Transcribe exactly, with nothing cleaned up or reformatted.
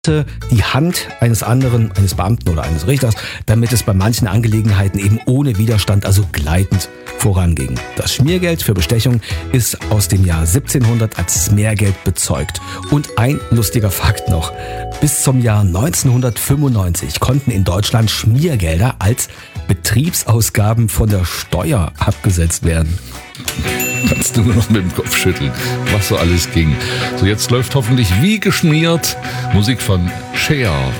die Hand eines anderen, eines Beamten oder eines Richters, damit es bei manchen Angelegenheiten eben ohne Widerstand, also gleitend voranging. Das Schmiergeld für Bestechung ist aus dem Jahr siebzehnhundert als Smergeld bezeugt. Und ein lustiger Fakt noch. Bis zum Jahr neunzehnhundertfünfundneunzig konnten in Deutschland Schmiergelder als Betriebsausgaben von der Steuer abgesetzt werden. Kannst du nur noch mit dem Kopf schütteln, was so alles ging. So, jetzt läuft hoffentlich wie geschmiert Musik von Cher.